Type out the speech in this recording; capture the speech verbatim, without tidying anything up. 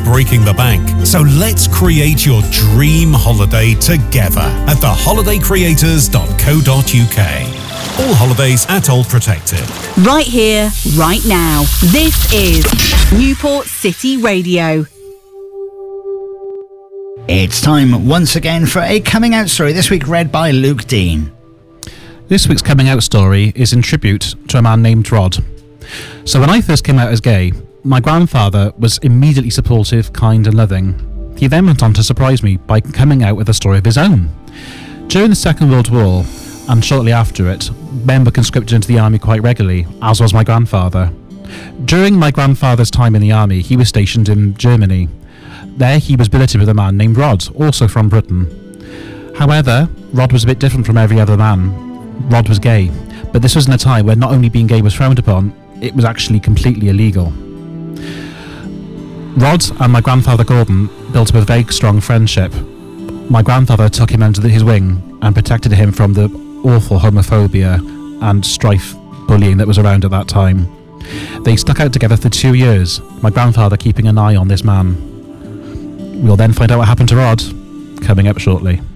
breaking the bank. So let's create your dream holiday together at the holiday creators dot co dot uk. All holidays are toll protected. Right here, right now. This is Newport City Radio. It's time once again for a coming out story, this week read by Luke Dean. This week's coming out story is in tribute to a man named Rod. So when I first came out as gay, my grandfather was immediately supportive, kind and loving. He then went on to surprise me by coming out with a story of his own. During the Second World War, and shortly after it, men were conscripted into the army quite regularly, as was my grandfather. During my grandfather's time in the army, he was stationed in Germany. There he was billeted with a man named Rod, also from Britain. However, Rod was a bit different from every other man. Rod was gay, but this was in a time where not only being gay was frowned upon, it was actually completely illegal. Rod and my grandfather Gordon built up a very strong friendship. My grandfather took him under his wing and protected him from the awful homophobia and strife bullying that was around at that time. They stuck out together for two years, my grandfather keeping an eye on this man. We'll then find out what happened to Rod, coming up shortly.